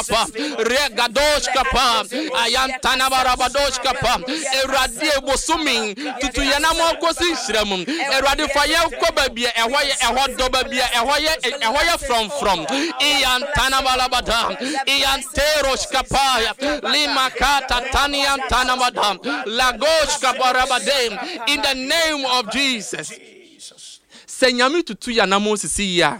regadosh kapa ayantana barabadosh kapa erade bosumi tutu yanamo kosi hyiram erade faye ko babia eho do babia ehoye from iyantana balabada iyanterosh kapa limakata taniantana madam lagosh kabarabade in the name of Jesus. Senyami tutu yanamo sisi ya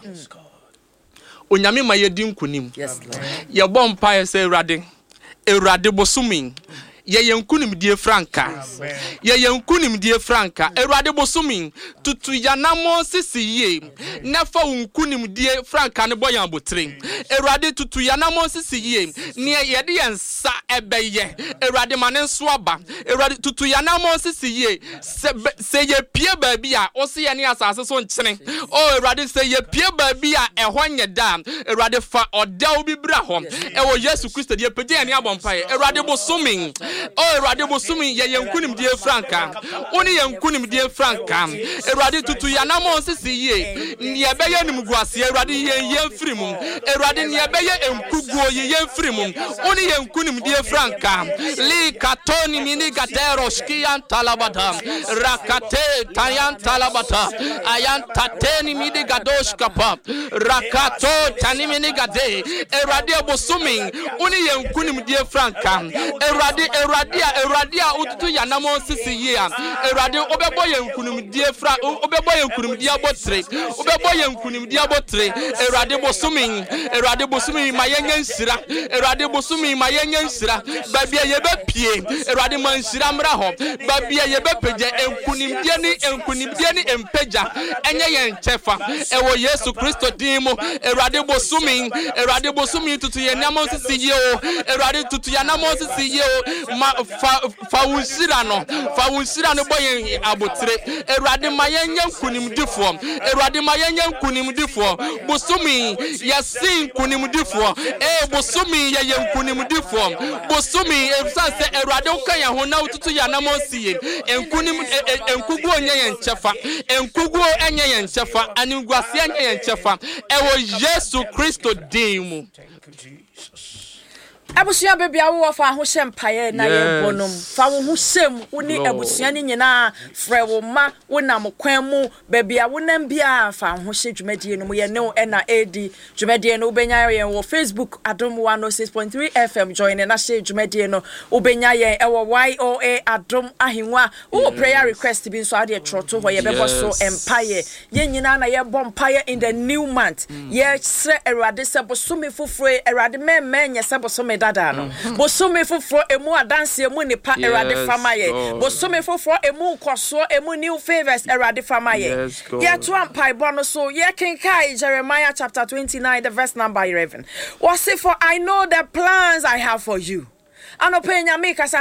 onyame ma yedin kunim. Yes, Lord. Ye bompa ye se erade bosumi ye yankunim die franka ye yankunim die franka erade bosumi tutu yanamo sisi ye nafa unkunim die franka ne boyan botre erade tutu yanamo sisi ye ne yede yensa ebeye erade manenso aba erade tutu yanamo sisi ye se ye pie baabi a ose ye ne asase so nkyene o erade se ye pie baabi a ehonye da erade fa odaw bi bra ho ewo Yesu Kristo die pede ne abompa erade bosumi oh erade bosumi ye yankunim die franka oni yankunim die franka erade tutu yanamo sisi ye ne beye nimguase erade ye mfirimu erade ne beye enkuguo ye mfirimu oni yankunim die franka li katoni mini gateros kian talabada rakate tayan talabata ayan tateni mini gadosh kapa rakato tani mini gade erade bosumi oni yankunim die franka erade ututu yanamo sisi ye erade obebo yankunim die fra obebo yankunim die abotre obebo yankunim die abotre erade bosumi mayenya nsira erade bosumi mayenya nsira babia ye bepie erade mansira mra ho babia ye bepeja enkunim die ni empeja enye ye nchefa ewo Yesu Kristo dimo erade bosumi tutu yanamo sisi ye o erade tutu yanamo sisi ye o ma fa unsira no boyen abotre erade mayenya nkunimdifo erade mayenya nkunimdifo bosumi yasin nkunimdifo bosumi ye nkunimdifo bosumi efsase erade ukanya ho na ututu yanamo siye enkugu onye ye nchefa enkugu enye ye nchefa aniguase enye ye nchefa ewo Yesu Kristo dimu. Abusia bebia wo fa ho hyempaye na ye bonom fa wo ho hyem woni abusia ni nyina frɛ wo ma wonam kwan mu bebia wonam bia fa ho hye dwumadie no mu ye ne na edi dwumadie no ubenya ye wo Facebook Adom 106.3 FM join na hye dwumadie no ubenya ye ewo YOA Adom ahenwa wo prayer request bi nso ade troto ho ye bebo so empaye ye nyina na ye bom paye in the new month ye sre erade se bosome foforo erade memenya se bosome dada no bosome foforo emu adanse emu nipa erade famaye bosome foforo emu nkoso emu new favors erade famaye ye to ampai bono so ye kenkai Jeremiah chapter 29 the verse number 11 was say for I know the plans I have for you anopenya me kasa